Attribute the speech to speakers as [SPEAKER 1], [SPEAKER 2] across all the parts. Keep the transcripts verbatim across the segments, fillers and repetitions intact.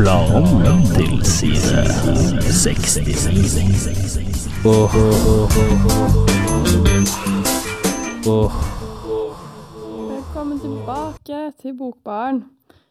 [SPEAKER 1] Bla om til side sekstini. Åh, åh, åh, åh.
[SPEAKER 2] Velkommen tilbake til Bokbaren.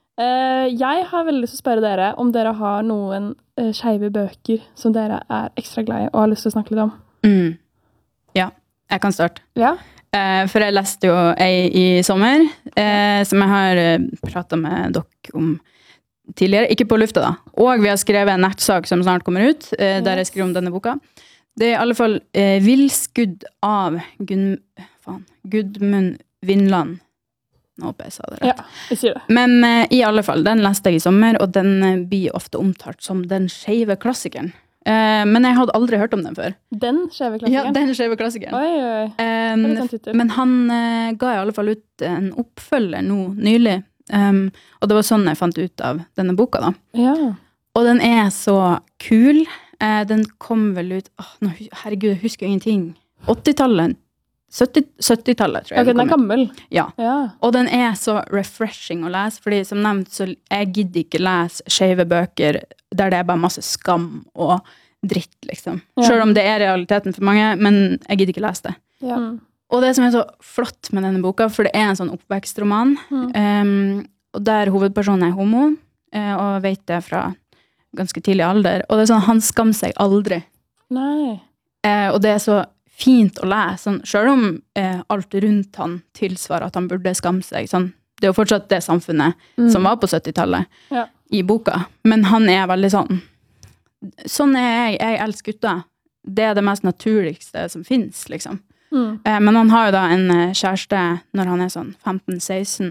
[SPEAKER 2] Uh, jeg har veldig lyst til å spørre dere om dere har noen uh, skeive bøker som dere er ekstra glad i og har lyst til å snakke litt om.
[SPEAKER 3] Mm. Ja, jeg kan starte.
[SPEAKER 2] Ja.
[SPEAKER 3] Uh, for jeg leste jo ei i sommer, uh, som jeg har uh, pratet med dere om tidligere, ikke på lufta da. Og vi har skrevet en nettsak som snart kommer ut, uh, yes. der jeg skriver om denne boka. Det er i alle fall uh, Villskudd av Gun faen, Gudmund Vinland. Nå håper jeg sa det rett.
[SPEAKER 2] Ja, jeg sier det.
[SPEAKER 3] Men uh, i alle fall, den leste jeg i sommer, og den uh, blir ofte omtalt som den skeive klassikeren. Uh, men jeg hadde aldri hørt om den før.
[SPEAKER 2] Den skeive klassikeren?
[SPEAKER 3] Ja, den skeive klassikeren.
[SPEAKER 2] Oi, oi.
[SPEAKER 3] Um,
[SPEAKER 2] det er litt sånn
[SPEAKER 3] men han uh, ga i alle fall ut en oppfølger nå, nylig. Um, og det var sånn jeg fant ut av denne boka da.
[SPEAKER 2] Ja.
[SPEAKER 3] Og den er så kul. Uh, den kom vel ut, oh, nå, herregud, jeg husker ingenting. åttitallet, sytti-tallet tror jeg.
[SPEAKER 2] Ok, den er gammel.
[SPEAKER 3] Ja.
[SPEAKER 2] ja.
[SPEAKER 3] Og den er så refreshing å lese, fordi som nevnt, så jeg gidder ikke lese skeive bøker der det er bare masse skam og dritt, liksom. Ja. Selv om det er realiteten for mange, men jeg gidder ikke lese det.
[SPEAKER 2] Ja.
[SPEAKER 3] Og det som er så flott med denne boka, for det er en sånn oppvekstroman, mm. um, og der hovedpersonen er homo, uh, og vet det fra ganske tidlig alder, og det er sånn, han skammer seg aldri.
[SPEAKER 2] Nei.
[SPEAKER 3] Uh, og det er så fint å lese, sånn, selv om uh, alt rundt han tilsvarer at han burde skamme seg, sånn, det er jo fortsatt det samfunnet mm. som var på sytti-tallet
[SPEAKER 2] ja.
[SPEAKER 3] i boka, men han er veldig sånn, sånn er jeg, jeg elsker gutter, det er det mest naturligste som finnes, liksom. Mm. Eh, men han har jo da en eh, kjæreste når han er sånn femten seksten,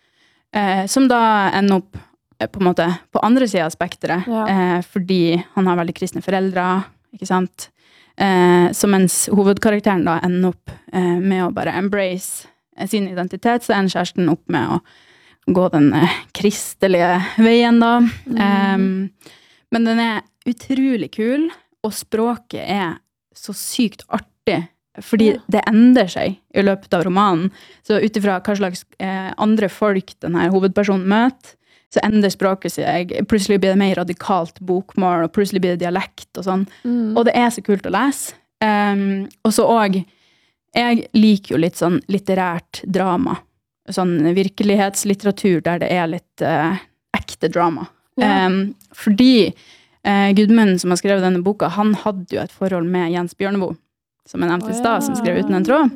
[SPEAKER 3] eh, som da ender opp eh, på en måte på andre siden av spektret, ja. eh, fordi han har veldig kristne foreldre, ikke sant? Eh, så mens hovedkarakteren da ender opp eh, med å bare embrace eh, sin identitet, så ender kjæresten opp med å gå den eh, kristelige veien da. Mm. Eh, men den er utrolig kul, og språket er så sykt artig, fordi ja. det endrer seg i løpet av romanen. Så utifra hva slags eh, andre folk denne hovedpersonen møter, så endrer språket seg. Plutselig blir det mer radikalt bokmål, og plutselig blir det dialekt og sånn. Mm. Og det er så kult å lese. Um, og så også, jeg liker jo litt sånn litterært drama. Sånn virkelighetslitteratur der det er litt uh, ekte drama. Ja. Um, fordi uh, Gudmund som har skrevet denne boka, han hadde jo et forhold med Jens Bjørneboe, som jeg nevnte i stad, som skrev uten en tråd.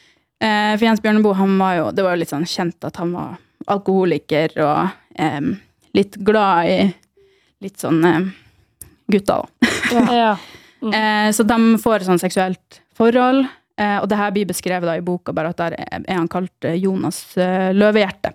[SPEAKER 3] Eh, for Jens Bjørneboe, han var jo, det var jo litt sånn kjent at han var alkoholiker og eh, litt glad i litt sånn eh, gutta da.
[SPEAKER 2] Ja, ja. Mm.
[SPEAKER 3] eh, så de får sånn seksuelt forhold, eh, og det her blir beskrevet da i boka, bare at der er han kalt Jonas eh, Løvehjerte,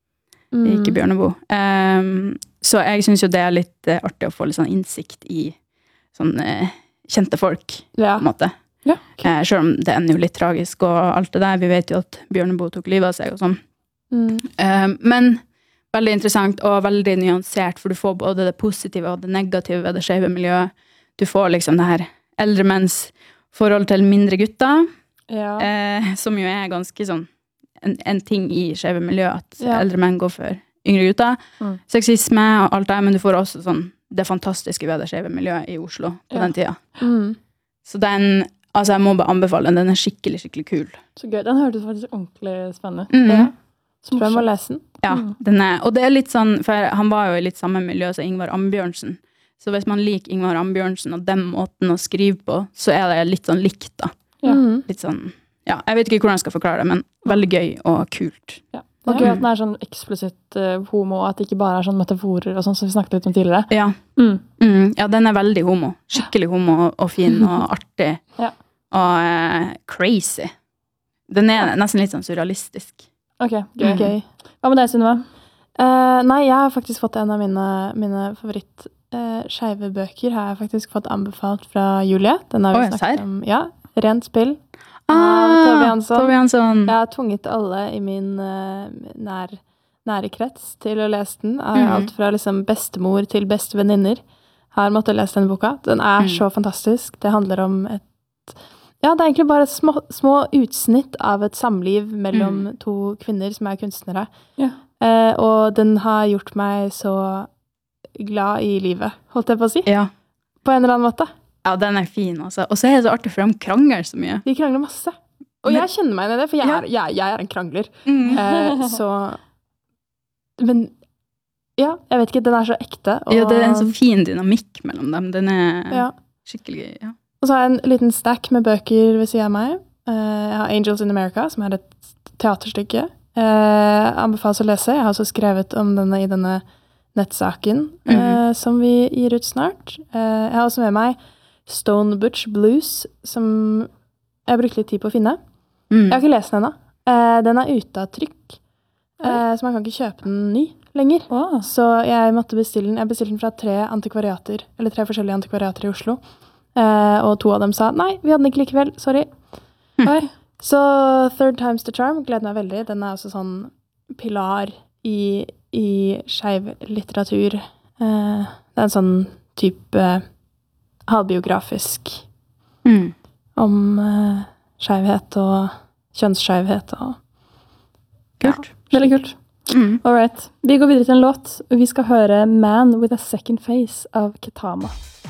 [SPEAKER 3] mm. ikke Bjørneboe. Eh, så jeg synes jo det er litt eh, artig å få litt sånn innsikt i sånn eh, kjente folk,
[SPEAKER 2] ja.
[SPEAKER 3] på en måte.
[SPEAKER 2] Ja,
[SPEAKER 3] okay. eh, selv om det ender jo litt tragisk og alt det der. Vi vet jo at Bjørneboe tok livet av seg og sånn. Mm. Eh, men veldig interessant og veldig nyansert, for du får både det positive og det negative ved det skeive miljøet. Du får liksom det her eldre menns forhold til mindre gutter,
[SPEAKER 2] ja.
[SPEAKER 3] eh, som jo er ganske sånn en, en ting i skeive miljø, at ja. eldre menn går for yngre gutter. Mm. Sexisme og alt det, men du får også sånn det fantastiske ved det skeive miljøet i Oslo på ja. den tida. Mm. Så den altså, jeg må bare anbefale den. Den er skikkelig, skikkelig kul.
[SPEAKER 2] Så gøy. Den hørtes faktisk ordentlig spennende.
[SPEAKER 3] Mm.
[SPEAKER 2] Ja. Så tror jeg må lese den.
[SPEAKER 3] Ja, den er, og det er litt sånn, for han var jo i litt samme miljø som Ingvar Ambjørnsen. Så hvis man liker Ingvar Ambjørnsen og den måten å skrive på, så er det litt sånn likt da.
[SPEAKER 2] Ja.
[SPEAKER 3] Litt sånn, ja, jeg vet ikke hvordan jeg skal forklare det, men veldig gøy og kult.
[SPEAKER 2] Ja. Det er gøy at den er sånn eksplisitt uh, homo, og at det ikke bare er sånn metaforer og sånn som vi snakket litt om tidligere.
[SPEAKER 3] Ja, mm. Mm. ja den er veldig homo. Skikkelig homo og fin og artig.
[SPEAKER 2] Ja.
[SPEAKER 3] Og uh, crazy. Den er nesten litt sånn surrealistisk.
[SPEAKER 2] Ok, gøy. Mm. gøy. Hva med deg, Sunniva? Uh, nei, jeg har faktisk fått en av mine, mine favoritt uh, skeive bøker. Har jeg faktisk fått anbefalt fra Julie. Den har vi
[SPEAKER 3] oh,
[SPEAKER 2] snakket om. Ja, Rent spill.
[SPEAKER 3] Ah,
[SPEAKER 2] Tove Jansson.
[SPEAKER 3] Tove Jansson.
[SPEAKER 2] Jeg har tvunget alle i min uh, nær, nære krets til å lese den. Mm. Alt fra liksom bestemor til beste venninner har måttet lese denne boka. Den er mm. så fantastisk. Det handler om et Ja, det er egentlig bare små, små utsnitt av et samliv mellom mm. to kvinner som er kunstnere.
[SPEAKER 3] Ja.
[SPEAKER 2] Eh, og den har gjort meg så glad i livet, holdt jeg på å si.
[SPEAKER 3] Ja.
[SPEAKER 2] På en eller annen måte.
[SPEAKER 3] Ja, den er fin, altså. Og så er det så artig, for de krangler så mye.
[SPEAKER 2] De krangler masse. Og
[SPEAKER 3] Men-
[SPEAKER 2] jeg kjenner meg inn i det, for jeg
[SPEAKER 3] Ja.
[SPEAKER 2] er, jeg, jeg er en krangler.
[SPEAKER 3] Mm.
[SPEAKER 2] Eh, så Men ja, jeg vet ikke, den er så ekte. Og,
[SPEAKER 3] Ja, det er en så fin dynamikk mellom dem. Den er
[SPEAKER 2] ja.
[SPEAKER 3] skikkelig, ja.
[SPEAKER 2] Og så har jeg en liten stack med bøker ved siden av meg. Eh, jeg har Angels in America, som er et teaterstykke. Eh, anbefales å lese. Jeg har også skrevet om denne i denne nettsaken eh,
[SPEAKER 3] Mhm.
[SPEAKER 2] som vi gir ut snart. Eh, jeg har også med meg Stone Butch Blues, som jeg har brukt litt tid på å finne.
[SPEAKER 3] Mm.
[SPEAKER 2] Jeg har ikke lest den ennå. Eh, den er ute av trykk, eh, så man kan ikke kjøpe den ny lenger.
[SPEAKER 4] Åh.
[SPEAKER 2] Så jeg måtte bestille den. Jeg bestilte den fra tre antikvariater, eller tre forskjellige antikvariater i Oslo. Eh, og to av dem sa, nei, vi hadde den ikke likevel, sorry.
[SPEAKER 4] Oi.
[SPEAKER 2] Så Third Time's the Charm gleder meg veldig. Den er også sånn pilar i, i skeiv litteratur. Eh, det er en sånn type halvbiografisk
[SPEAKER 3] Mm.
[SPEAKER 2] om eh, skeivhet og kjønnsskjevhet og
[SPEAKER 4] Kult. Veldig kult.
[SPEAKER 3] Mm.
[SPEAKER 4] All right. Vi går videre til en låt, og vi skal høre Man with a Second Face av Ketama.